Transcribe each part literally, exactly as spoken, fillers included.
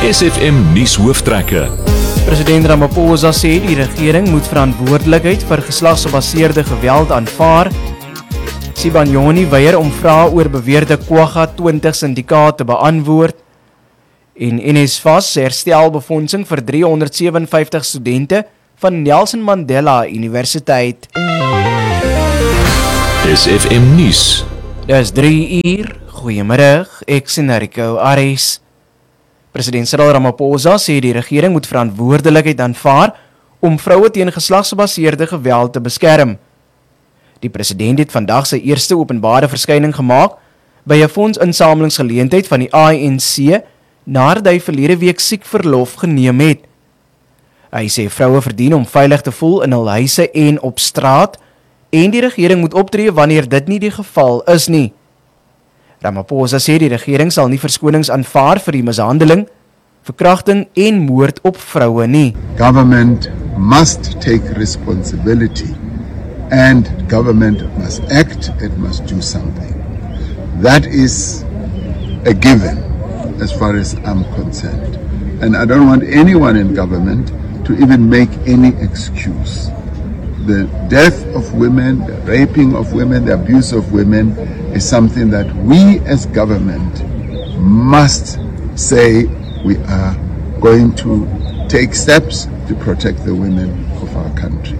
S F M nuus hooftrekke. President Ramaphosa sê die regering moet verantwoordelikheid vir geslagsgebaseerde geweld aanvaar. Sibanyoni weier om vrae oor beweerde Kwagga twintig syndikaat te beantwoord. En NSFAS herstel befondsing vir driehonderd sewe en vyftig studente van Nelson Mandela Universiteit. S F M nuus. Dis drie uur. Goeiemiddag, ek sien Rico Aries. President Cyril Ramaphosa sê die regering moet verantwoordelikheid aanvaar om vroue teen geslagsgebaseerde geweld te beskerm. Die president het vandag sy eerste openbare verskyning gemaak by 'n fondsinsamelingsgeleentheid van die I N C nadat hy verlede week siek verlof geneem het. Hy sê vroue verdien om veilig te voel in hul huise en op straat en die regering moet optree wanneer dit nie die geval is nie. Ramaphosa sê die regering sal nie verskonings aanvaar vir die mishandeling, verkrachting en moord op vroue nie. Government must take responsibility and government must act, it must do something. That is a given as far as I'm concerned. And I don't want anyone in government to even make any excuse. The death of women, the raping of women, the abuse of women is something that we as government must say we are going to take steps to protect the women of our country.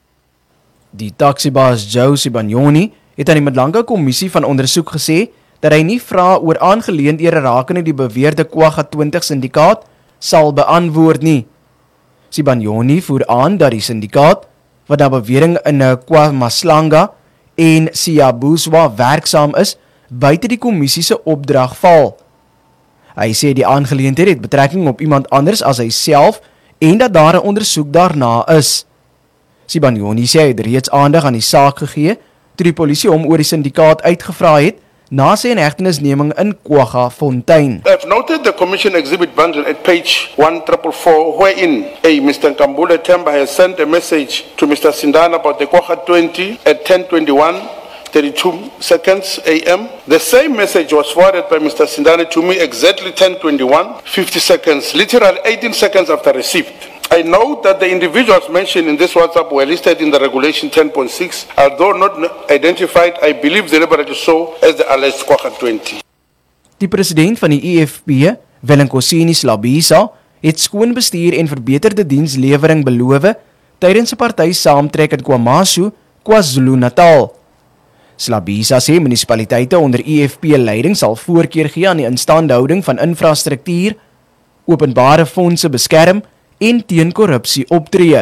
Die taxibaas Joe Sibanyoni het aan die Madlanka Kommissie van ondersoek gesê dat hy nie vrae oor aangeleenthede rakende die beweerde Kwagga twintig syndikaat sal beantwoord nie. Sibanyoni voer aan dat die syndikaat wat na bewering in KwaMashlanga en Siyabuswa werksaam is, buite die kommissie se opdrag val. Hy sê die aangeleentheid het betrekking op iemand anders as hy self en dat daar 'n ondersoek daarna is. Sibanyoni sê hy het reeds aandag aan die saak gegee toe die polisie hom oor die syndikaat uitgevra het na sy inhegtenisneming in Kwaggafontein. I've noted the commission exhibit bundle at page one four four four, wherein a Mister Nkambule Themba has sent a message to Mister Sindana about the Kwagga twenty at ten twenty-one, thirty-two seconds A M. The same message was forwarded by Mister Sindana to me exactly ten twenty-one, fifty seconds, literally eighteen seconds after receipt. I note that the individuals mentioned in this WhatsApp were listed in the regulation ten point six, although not identified, I believe deliberately so as the alleged Kwagga twenty. Die president van die E F P, Wellenkosini Slabisa, het skoon bestuur en verbeterde dienslewering beloof tydens 'n party saamtrek in KwaMashu, KwaZulu-Natal. Slabisa sê munisipaliteite onder E F P-leiding sal voorkeur gee aan die instandhouding van infrastruktuur, openbare fondse beskerm en teen korrupsie optree.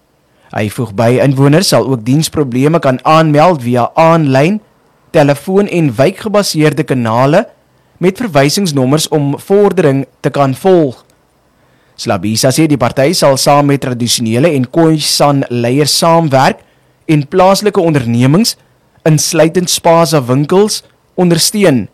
Hy voeg by inwoners sal ook diensprobleme kan aanmeld via aanlyn, telefoon en wijkgebaseerde kanale met verwysingsnommers om vordering te kan volg. Slabisa sê die party sal saam met tradisionele en Khoisan leiers saamwerk en plaaslike ondernemings, insluitend spaza winkels, ondersteun.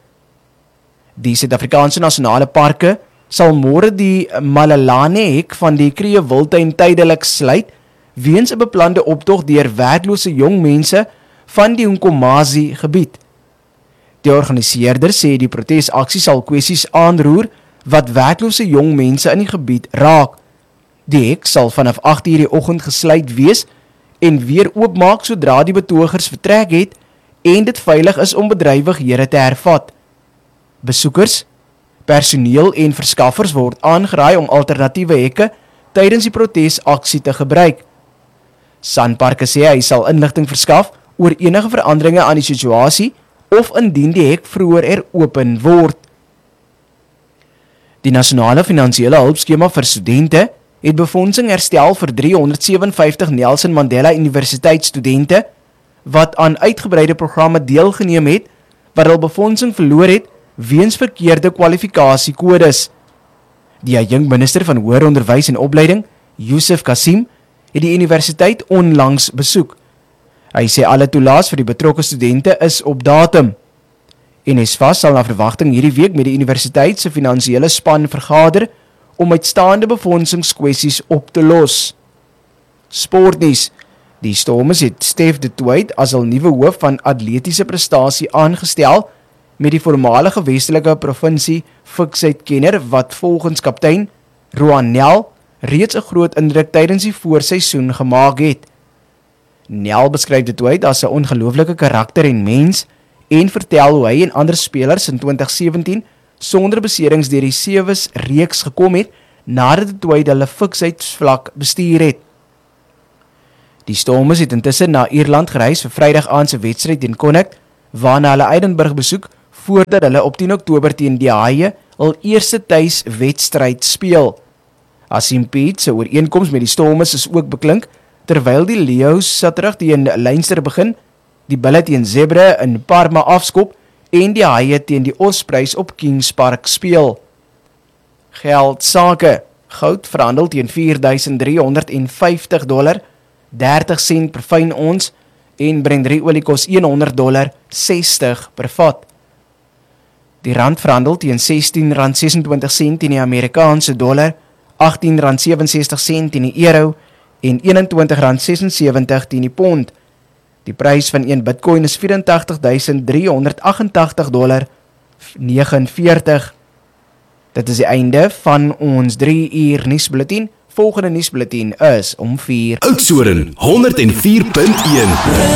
Die Suid-Afrikaanse nasionale parke sal môre die Malalane hek van die Kruger Wildtuin tydelik sluit weens 'n beplande optog deur werklose jong mense van die Nkomazi gebied. Die organiseerder sê die protesaksie sal kwessies aanroer wat werklose jong mense in die gebied raak. Die hek sal vanaf agt uur die oggend gesluit wees en weer oopmaak sodra die betogers vertrek het en dit veilig is om bedrywighede te hervat. Besoekers, personeel en verskaffers word aangeraai om alternatiewe hekke tydens die protesaksie te gebruik. Sanparke sê hy sal inligting verskaf oor enige veranderinge aan die situasie of indien die hek vroeër heropen word. Die nasionale finansiële hulpskema vir studente het befondsing herstel vir driehonderd sewe en vyftig Nelson Mandela Universiteit studente wat aan uitgebreide programme deelgeneem het wat hul befondsing verloor het weens verkeerde kwalifikasiekodes. Die adjunkt minister van Hoër Onderwys en Opleiding, Yusuf Kasim, het die universiteit onlangs besoek. Hy sê alle toelaas vir die betrokke studente is op datum. NSFAS sal na verwagting hierdie week met die universiteit se finansiële span vergader om uitstaande befondsingskwessies op te los. Sportnuus. Die Stormers het Stef de Tooyd as hul nuwe hoof van atletiese prestasie aangestel met die voormalige Westelike provinsie fiksuitkenner wat volgens kaptein Roan Nel reeds 'n groot indruk tydens die voorseisoen gemaak het. Nel beskryf dit uit as 'n ongelooflike karakter en mens en vertel hoe hy en ander spelers in twintig sewentien sonder beserings deur die Sewes reeks gekom het nadat die twee hulle fiksheidsvlak bestuur het. Die Stormers het intussen na Ierland gereis vir Vrydag aand se wedstryd teen Connacht, waarna hulle Edinburgh besoek voordat hulle op tien Oktober teen die Haie hul eerste tuis wedstryd speel. Asim Piet se ooreenkoms met die Stormers is ook beklink, terwyl die Leeu's Saterdag teen Leinster begin, die Bulle teen Zebre in Parma afskop en die Haie teen die Ospreys op Kings Park speel. Geld sake. Goud verhandel teen vier duisend drie honderd vyftig dollar, dertig sent per fyn ons en Brent olie kos honderd dollar sestig per vat. Die rand verhandel teen sestien rand sesentwintig sent teen die Amerikaanse dollar, agttien rand sewenses-sestig sent teen die euro en eenentwintig rand sesensewentig teen die pond. Die prys van een Bitcoin is vyf agt agt duisend drie honderd agt agt agt dollar negenenveertig. Dit is die einde van ons drie uur nuusbulletin. Volgende nuusbulletin is om vier. Oudtshoorn honderd en vier punt een.